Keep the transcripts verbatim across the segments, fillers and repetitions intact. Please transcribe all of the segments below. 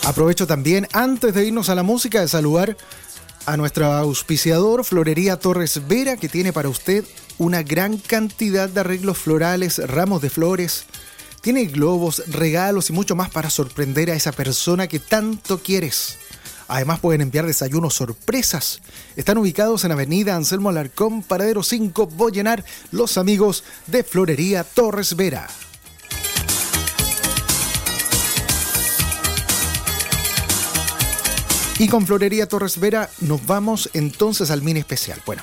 Aprovecho también, antes de irnos a la música, de saludar a nuestro auspiciador, Florería Torres Vera, que tiene para usted una gran cantidad de arreglos florales, ramos de flores, tiene globos, regalos y mucho más para sorprender a esa persona que tanto quieres. Además pueden enviar desayunos sorpresas. Están ubicados en Avenida Anselmo Alarcón, Paradero cinco, Bollenar, los amigos de Florería Torres Vera. Y con Florería Torres Vera nos vamos entonces al mini especial. Bueno,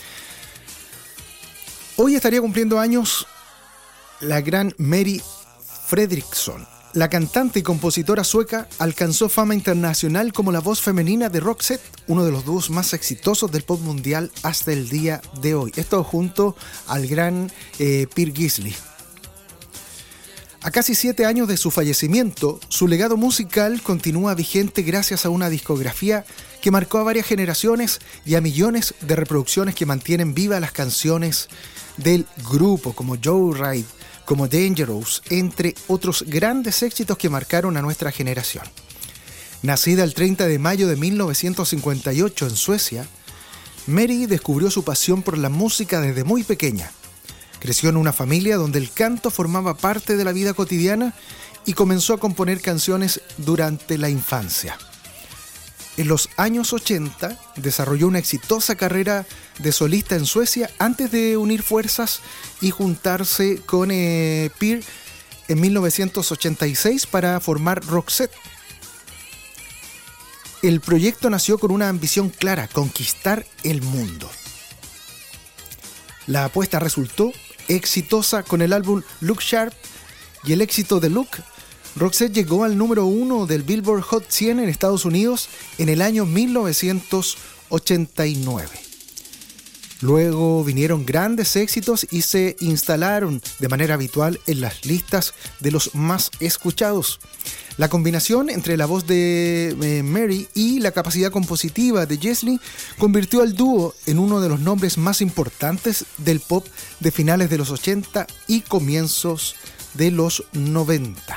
hoy estaría cumpliendo años la gran Mary Fredriksson. La cantante y compositora sueca alcanzó fama internacional como la voz femenina de Roxette, uno de los dúos más exitosos del pop mundial hasta el día de hoy. Esto junto al gran eh, Per Gessle. A casi siete años de su fallecimiento, su legado musical continúa vigente gracias a una discografía que marcó a varias generaciones y a millones de reproducciones que mantienen vivas las canciones del grupo, como Joyride, como Dangerous, entre otros grandes éxitos que marcaron a nuestra generación. Nacida el treinta de mayo de mil novecientos cincuenta y ocho en Suecia, Mary descubrió su pasión por la música desde muy pequeña. Creció en una familia donde el canto formaba parte de la vida cotidiana y comenzó a componer canciones durante la infancia. En los años ochenta desarrolló una exitosa carrera de solista en Suecia antes de unir fuerzas y juntarse con eh, Per en mil novecientos ochenta y seis para formar Roxette. El proyecto nació con una ambición clara: conquistar el mundo. La apuesta resultó exitosa con el álbum Look Sharp y el éxito de Look. Roxette llegó al número uno del Billboard Hot cien en Estados Unidos en el año mil novecientos ochenta y nueve. Luego vinieron grandes éxitos y se instalaron de manera habitual en las listas de los más escuchados. La combinación entre la voz de eh, Mary y la capacidad compositiva de Gessle convirtió al dúo en uno de los nombres más importantes del pop de finales de los ochenta y comienzos de los noventa.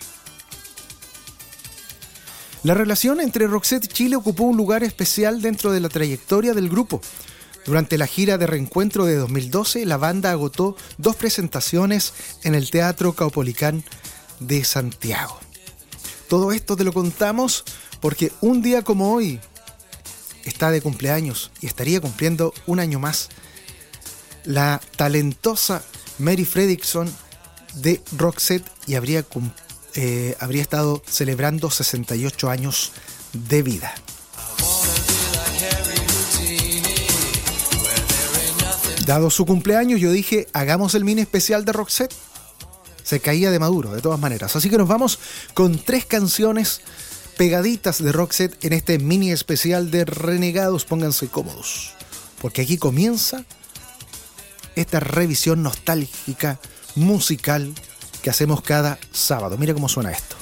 La relación entre Roxette y Chile ocupó un lugar especial dentro de la trayectoria del grupo. Durante la gira de reencuentro de dos mil doce, la banda agotó dos presentaciones en el Teatro Caupolicán de Santiago. Todo esto te lo contamos porque un día como hoy está de cumpleaños y estaría cumpliendo un año más la talentosa Mary Fredriksson de Roxette y habría, eh, habría estado celebrando sesenta y ocho años de vida. Dado su cumpleaños, yo dije, hagamos el mini especial de Roxette. Se caía de maduro, de todas maneras. Así que nos vamos con tres canciones pegaditas de Roxette en este mini especial de Renegados. Pónganse cómodos, porque aquí comienza esta revisión nostálgica musical que hacemos cada sábado. Mira cómo suena esto.